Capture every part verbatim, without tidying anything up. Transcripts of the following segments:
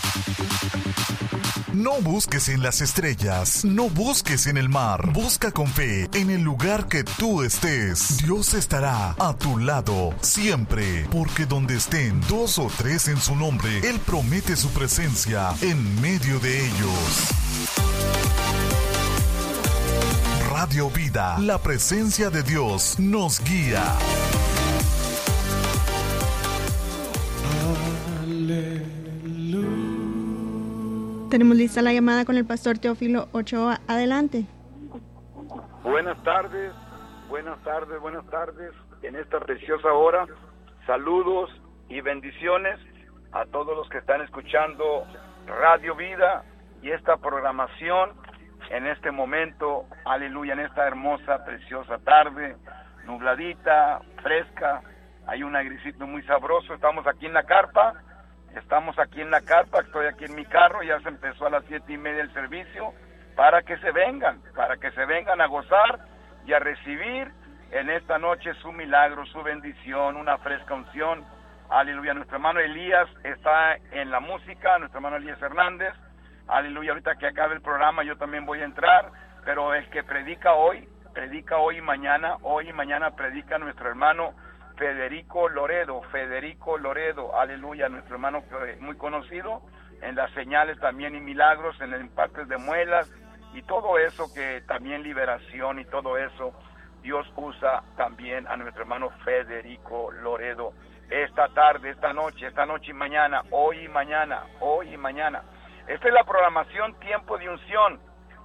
No busques en las estrellas, no busques en el mar, busca con fe en el lugar que tú estés. Dios estará a tu lado siempre, porque donde estén dos o tres en su nombre, Él promete su presencia en medio de ellos. Radio Vida, la presencia de Dios nos guía. Tenemos lista la llamada con el pastor Teófilo Ochoa. Adelante. Buenas tardes, buenas tardes, buenas tardes. En esta preciosa hora, saludos y bendiciones a todos los que están escuchando Radio Vida y esta programación en este momento, aleluya, en esta hermosa, preciosa tarde, nubladita, fresca, hay un airecito muy sabroso. Estamos aquí en la carpa. Estamos aquí en la carpa, estoy aquí en mi carro, ya se empezó a las siete y media el servicio, para que se vengan, para que se vengan a gozar y a recibir en esta noche su milagro, su bendición, una fresca unción. Aleluya, nuestro hermano Elías está en la música, nuestro hermano Elías Hernández, aleluya, ahorita que acabe el programa yo también voy a entrar, pero el que predica hoy, predica hoy y mañana, hoy y mañana predica nuestro hermano Federico Loredo, Federico Loredo, aleluya, nuestro hermano muy conocido en las señales también y milagros, en el partes de muelas y todo eso, que también liberación y todo eso, Dios usa también a nuestro hermano Federico Loredo. Esta tarde, esta noche, esta noche y mañana, hoy y mañana, hoy y mañana. Esta es la programación Tiempo de Unción,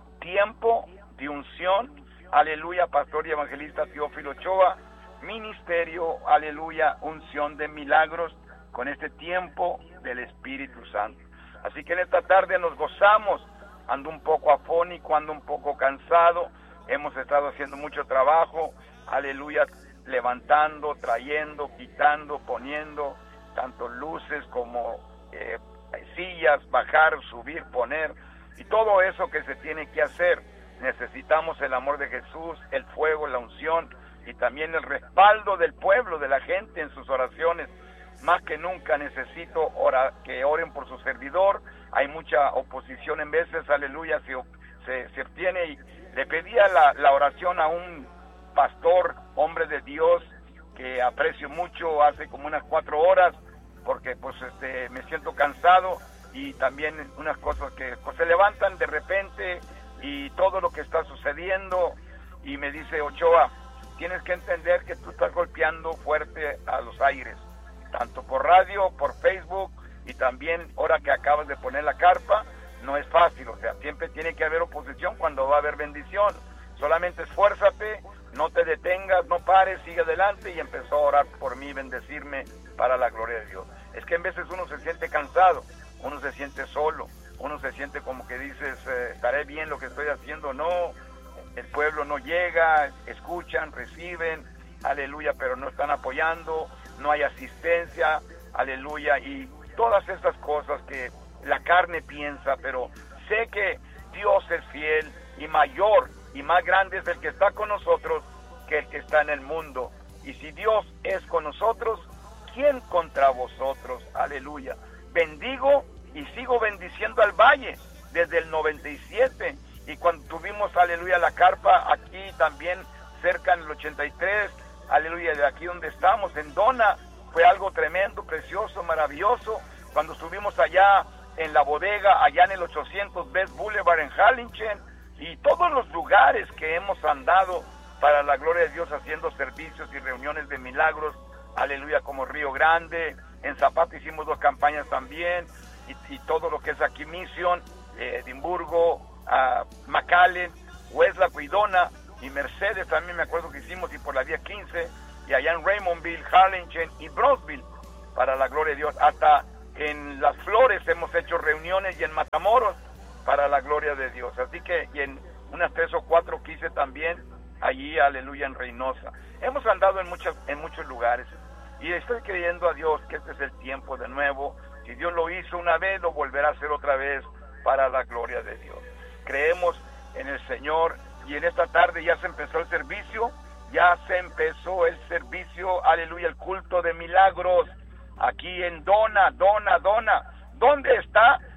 Tiempo de Unción, aleluya, pastor y evangelista Teófilo Ochoa, ministerio, aleluya, unción de milagros con este tiempo del Espíritu Santo. Así que en esta tarde nos gozamos, ando un poco afónico, ando un poco cansado, hemos estado haciendo mucho trabajo, aleluya, levantando, trayendo, quitando, poniendo, tanto luces como eh, sillas, bajar, subir, poner, y todo eso que se tiene que hacer. Necesitamos el amor de Jesús, el fuego, la unción, y también el respaldo del pueblo, de la gente en sus oraciones. Más que nunca necesito orar, que oren por su servidor. Hay mucha oposición en veces, aleluya, se, se, se obtiene. Y le pedía la, la oración a un pastor, hombre de Dios, que aprecio mucho, hace como unas cuatro horas, porque pues este me siento cansado, y también unas cosas que pues, se levantan de repente, y todo lo que está sucediendo, y me dice: Ochoa, tienes que entender que tú estás golpeando fuerte a los aires, tanto por radio, por Facebook, y también ahora que acabas de poner la carpa, no es fácil, o sea, siempre tiene que haber oposición cuando va a haber bendición. Solamente esfuérzate, no te detengas, no pares, sigue adelante, y empezó a orar por mí, bendecirme para la gloria de Dios. Es que en veces uno se siente cansado, uno se siente solo, uno se siente como que dices, eh, ¿estaré bien lo que estoy haciendo? No. El pueblo no llega, escuchan, reciben, aleluya, pero no están apoyando, no hay asistencia, aleluya, y todas estas cosas que la carne piensa, pero sé que Dios es fiel, y mayor y más grande es el que está con nosotros que el que está en el mundo. Y si Dios es con nosotros, ¿quién contra vosotros? Aleluya. Bendigo y sigo bendiciendo al Valle desde el noventa y siete, y cuando tuvimos, aleluya, la carpa aquí también cerca en el ochenta y tres, aleluya, de aquí donde estamos, en Dona, fue algo tremendo, precioso, maravilloso. Cuando estuvimos allá en la bodega, allá en el ochocientos Best Boulevard en Harlingen, y todos los lugares que hemos andado para la gloria de Dios, haciendo servicios y reuniones de milagros, aleluya, como Río Grande, en Zapata hicimos dos campañas también, y, y todo lo que es aquí Mission, eh, Edimburgo, uh, McAllen, Westlaco y Dona, y Mercedes también me acuerdo que hicimos, y por la vía quince, y allá en Raymondville, Harlingen y Brownsville, para la gloria de Dios. Hasta en Las Flores hemos hecho reuniones, y en Matamoros, para la gloria de Dios. Así que, y en unas tres o cuatro que hice también allí, aleluya, en Reynosa. Hemos andado en muchas, en muchos lugares, y estoy creyendo a Dios que este es el tiempo de nuevo. Si Dios lo hizo una vez, lo volverá a hacer otra vez para la gloria de Dios. Creemos en el Señor, y en esta tarde ya se empezó el servicio, ya se empezó el servicio, aleluya, el culto de milagros, aquí en Dona, Dona, Dona. ¿Dónde está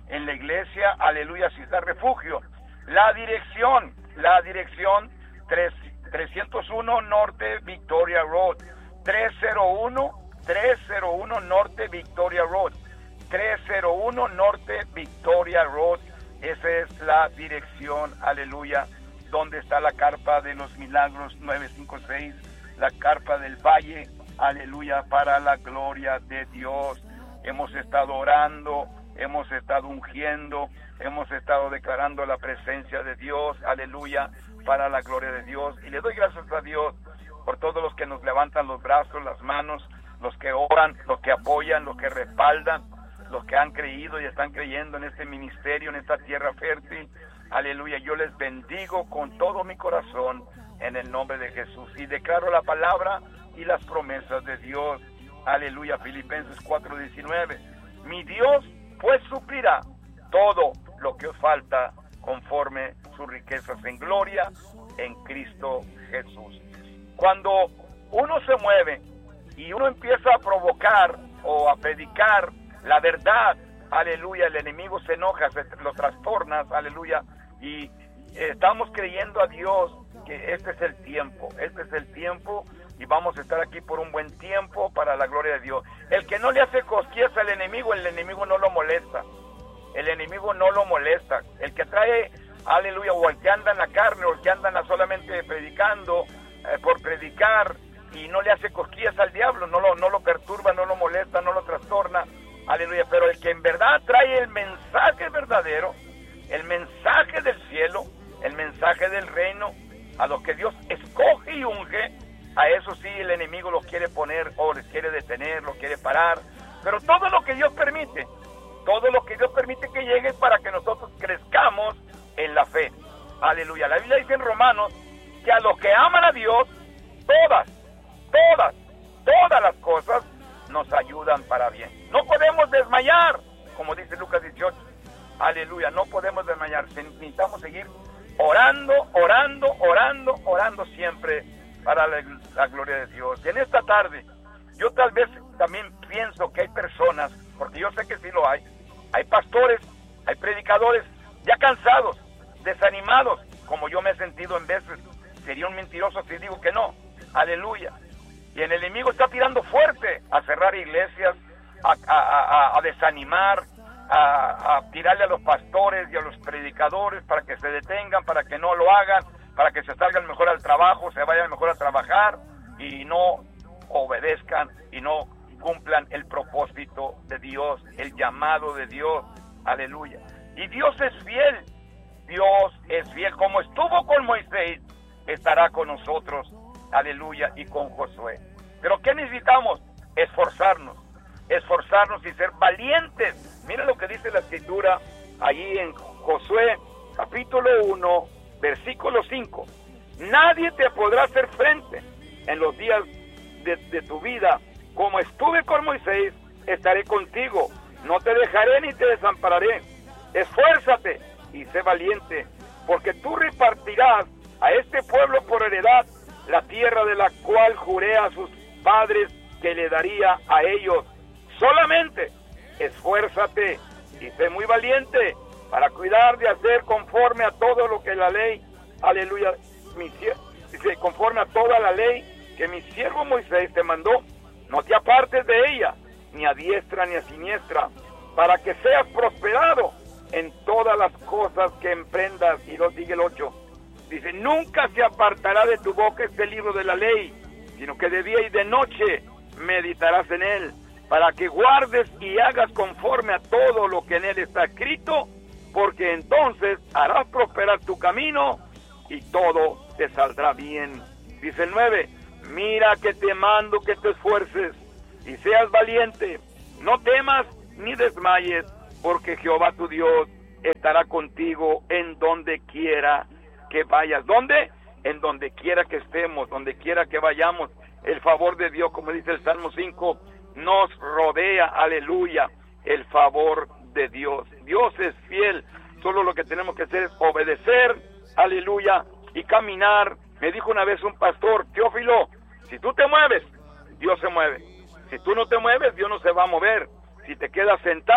en la iglesia, aleluya, Ciudad Refugio. La dirección, la dirección trescientos uno Norte Victoria Road, trescientos uno Norte Victoria Road, trescientos uno Norte Victoria Road. Esa es la dirección, aleluya, donde está la carpa de los milagros novecientos cincuenta y seis, la carpa del valle, aleluya, para la gloria de Dios. Hemos estado orando, hemos estado ungiendo, hemos estado declarando la presencia de Dios, aleluya, para la gloria de Dios. Y le doy gracias a Dios por todos los que nos levantan los brazos, las manos, los que oran, los que apoyan, los que respaldan, los que han creído y están creyendo en este ministerio, en esta tierra fértil. Aleluya, yo les bendigo con todo mi corazón en el nombre de Jesús y declaro la palabra y las promesas de Dios. Aleluya, Filipenses cuatro diecinueve. Mi Dios pues suplirá todo lo que os falta conforme sus riquezas en gloria en Cristo Jesús. Cuando uno se mueve y uno empieza a provocar o a predicar la verdad, aleluya, el enemigo se enoja, se lo trastorna, aleluya, y eh, estamos creyendo a Dios que este es el tiempo, este es el tiempo y vamos a estar aquí por un buen tiempo para la gloria de Dios. El que no le hace cosquillas al enemigo, el enemigo no lo molesta, el enemigo no lo molesta, el que trae, aleluya, o el que anda en la carne, o el que anda solamente predicando, eh, por predicar, y no le hace cosquillas al diablo, no lo, no lo perturba, no lo molesta, no lo trastorna, aleluya, pero el que en verdad trae el mensaje verdadero, el mensaje del cielo, el mensaje del reino, a los que Dios escoge y unge, a eso sí el enemigo los quiere poner, o les quiere detener, los quiere parar, pero todo lo que Dios permite, todo lo que Dios permite que llegue para que nosotros crezcamos en la fe, aleluya. La Biblia dice en Romanos que a los que aman a Dios, todas, todas, todas las cosas nos ayudan para bien. No podemos desmayar, como dice Lucas dieciocho, aleluya, no podemos desmayar, necesitamos seguir orando, orando, orando, orando siempre para la, la gloria de Dios. Y en esta tarde, yo tal vez también pienso que hay personas, porque yo sé que sí lo hay, hay pastores, hay predicadores ya cansados, desanimados, como yo me he sentido en veces. Sería un mentiroso si digo que no, aleluya. Y el enemigo está tirando fuerte a cerrar iglesias, a, a, a, a desanimar, a, a tirarle a los pastores y a los predicadores para que se detengan, para que no lo hagan, para que se salgan mejor al trabajo, se vayan mejor a trabajar y no obedezcan y no cumplan el propósito de Dios, el llamado de Dios, aleluya. Y Dios es fiel, Dios es fiel, como estuvo con Moisés, estará con nosotros, aleluya, y con Josué. Pero ¿qué necesitamos? Esforzarnos, esforzarnos y ser valientes. Mira lo que dice la escritura allí en Josué, capítulo uno, versículo cinco. Nadie te podrá hacer frente en los días de, de tu vida. Como estuve con Moisés, estaré contigo. No te dejaré ni te desampararé. Esfuérzate y sé valiente, porque tú repartirás a este pueblo por heredad la tierra de la cual juré a sus padres que le daría a ellos. Solamente esfuérzate y sé muy valiente para cuidar de hacer conforme a todo lo que la ley, aleluya, mi, dice, conforme a toda la ley que mi siervo Moisés te mandó. No te apartes de ella, ni a diestra ni a siniestra, para que seas prosperado en todas las cosas que emprendas. Y lo sigue el ocho. Dice, nunca se apartará de tu boca este libro de la ley, sino que de día y de noche meditarás en él, para que guardes y hagas conforme a todo lo que en él está escrito, porque entonces harás prosperar tu camino y todo te saldrá bien. Dice el nueve, mira que te mando que te esfuerces y seas valiente, no temas ni desmayes, porque Jehová tu Dios estará contigo en donde quiera que vayas. ¿Dónde? En donde quiera que estemos, donde quiera que vayamos. El favor de Dios, como dice el Salmo cinco, nos rodea, aleluya, el favor de Dios. Dios es fiel, solo lo que tenemos que hacer es obedecer, aleluya, y caminar. Me dijo una vez un pastor, Teófilo, si tú te mueves, Dios se mueve. Si tú no te mueves, Dios no se va a mover. Si te quedas sentado,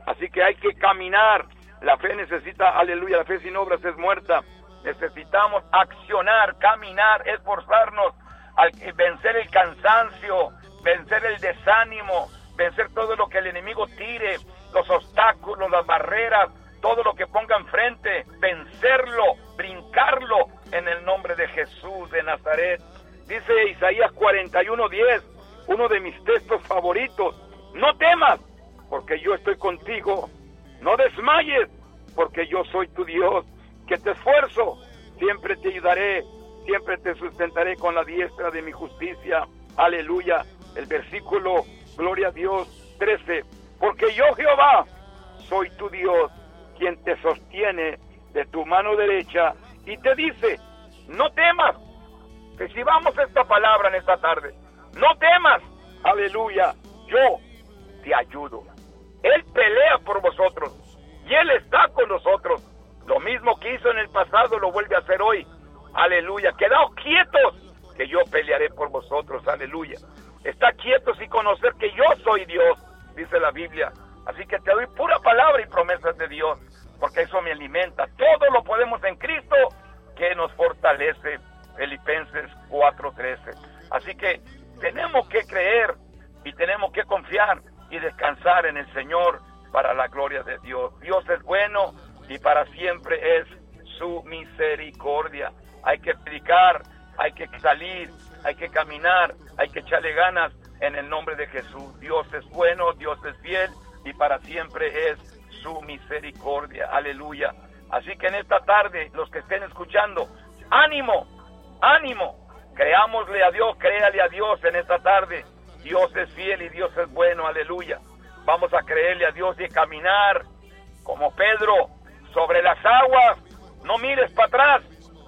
Así que hay que caminar. La fe necesita, aleluya, la fe sin obras es muerta. Necesitamos accionar, caminar, esforzarnos, al vencer el cansancio, vencer el desánimo, vencer todo lo que el enemigo tire, los obstáculos, las barreras, todo lo que ponga enfrente, vencerlo, brincarlo en el nombre de Jesús de Nazaret. Dice Isaías cuarenta y uno diez, uno de mis textos favoritos: no temas, porque yo estoy contigo, no desmayes, porque yo soy tu Dios, que te esfuerzo, siempre te ayudaré, siempre te sustentaré con la diestra de mi justicia. Aleluya. El versículo, gloria a Dios, trece, porque yo, Jehová, soy tu Dios, quien te sostiene de tu mano derecha y te dice: no temas. Recibamos esta palabra en esta tarde. No temas, aleluya, yo te ayudo. Él pelea por vosotros y Él está con nosotros. Lo mismo que hizo en el pasado lo vuelve a hacer hoy. Aleluya. Quedaos quietos, que yo pelearé por vosotros. Aleluya. Está quietos y conocer que yo soy Dios, dice la Biblia. Así que te doy pura palabra y promesas de Dios, porque eso me alimenta. Todo lo podemos en Cristo, que nos fortalece. Filipenses cuatro trece. Así que tenemos que creer y tenemos que confiar y descansar en el Señor para la gloria de Dios. Dios es bueno y para siempre es su misericordia. Hay que predicar, hay que salir, hay que caminar, hay que echarle ganas en el nombre de Jesús. Dios es bueno, Dios es fiel y para siempre es su misericordia. Aleluya. Así que en esta tarde, los que estén escuchando, ánimo, ánimo, creámosle a Dios, créale a Dios en esta tarde. Dios es fiel y Dios es bueno, aleluya. Vamos a creerle a Dios y caminar como Pedro sobre las aguas. No mires para atrás,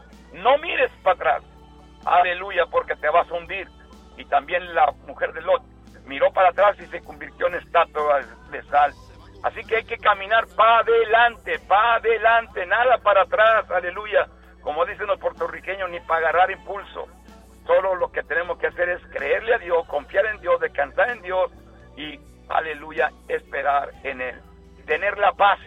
no mires para atrás, aleluya, porque te vas a hundir. Y también la mujer de Lot miró para atrás y se convirtió en estatua de sal. Así que hay que caminar para adelante, para adelante, nada para atrás, aleluya. Como dicen los puertorriqueños, ni para agarrar impulso. Solo lo que tenemos que hacer es creerle a Dios, confiar en Dios, descansar en Dios y, aleluya, esperar en Él. Tener la paz,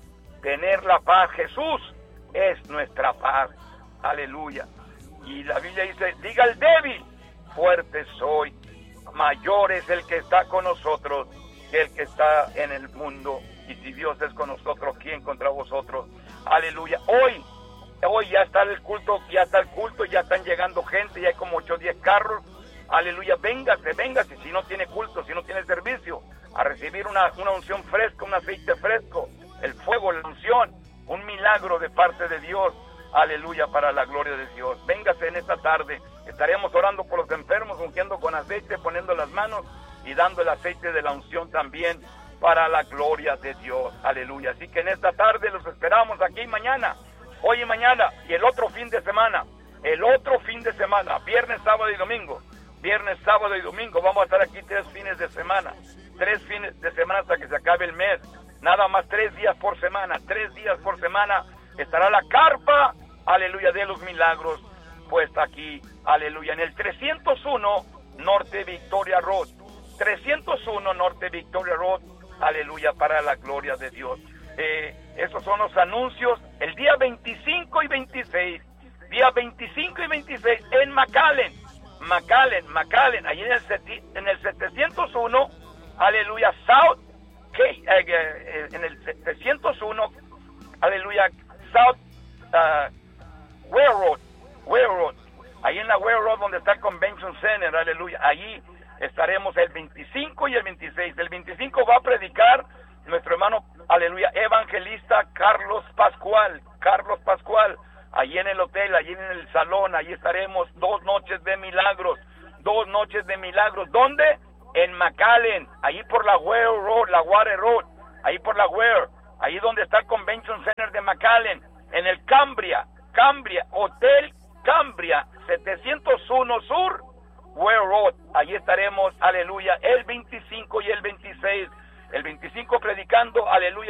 tener la paz. Jesús es nuestra paz, aleluya. Y la Biblia dice: diga el débil, fuerte soy. Mayor es el que está con nosotros que el que está en el mundo. Y si Dios es con nosotros, ¿quién contra vosotros? Aleluya. Hoy Hoy ya está el culto, ya está el culto, ya están llegando gente, ya hay como ocho o diez carros. Aleluya, véngase, véngase, si no tiene culto, si no tiene servicio, a recibir una, una unción fresca, un aceite fresco, el fuego, la unción, un milagro de parte de Dios. Aleluya, para la gloria de Dios. Véngase en esta tarde, estaremos orando por los enfermos, ungiendo con aceite, poniendo las manos y dando el aceite de la unción también para la gloria de Dios. Aleluya, así que en esta tarde los esperamos aquí mañana. Hoy y mañana, y el otro fin de semana, el otro fin de semana, viernes, sábado y domingo, viernes, sábado y domingo, vamos a estar aquí tres fines de semana, tres fines de semana hasta que se acabe el mes, nada más tres días por semana, tres días por semana, estará la carpa, aleluya, de los milagros, puesta aquí, aleluya, en el trescientos uno Norte Victoria Road, trescientos uno Norte Victoria Road, aleluya, para la gloria de Dios. Eh, esos son los anuncios. El día veinticinco y veintiséis, día veinticinco y veintiséis en McAllen, McAllen, McAllen, ahí en el, seti, en el setecientos uno, aleluya, South, okay, eh, eh, en el setecientos uno, aleluya, South uh, Ware Road, Ware Road, ahí en la Ware Road donde está el Convention Center, aleluya, allí estaremos el veinticinco y el veintiséis. El veinticinco va a predicar nuestro hermano, aleluya, evangelista Carlos Pascual, Carlos Pascual, allí en el hotel, allí en el salón, allí estaremos, dos noches de milagros, dos noches de milagros. ¿Dónde? En McAllen, allí por la Ware Road, la Ware Road, ahí por la Ware, ahí donde está el Convention Center de McAllen, en el Cambria, Cambria, Hotel Cambria, setecientos uno Sur, Ware Road, allí estaremos, aleluya, el veinticinco y el veintiséis. El veinticinco predicando, aleluya.